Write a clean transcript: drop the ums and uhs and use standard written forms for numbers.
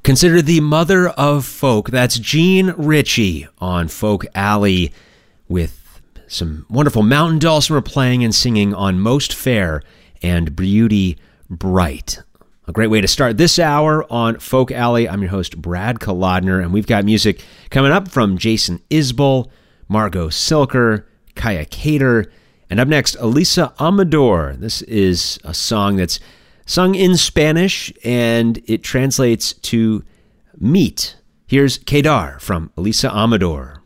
Considered the mother of folk, that's Jean Ritchie on Folk Alley with some wonderful mountain dulcimer playing and singing on Most Fair and Beauty Bright. A great way to start this hour on Folk Alley. I'm your host, Brad Kolodner, and we've got music coming up from Jason Isbell, Margot Silker, Kaya Cater, and up next, Elisa Amador. This is a song that's sung in Spanish, and it translates to meat. Here's Kedar from Elisa Amador.